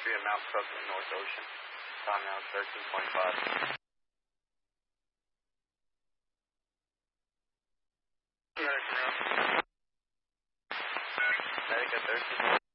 entry at Mount Cook in North Ocean. Time now is 13:25. Medic at 13.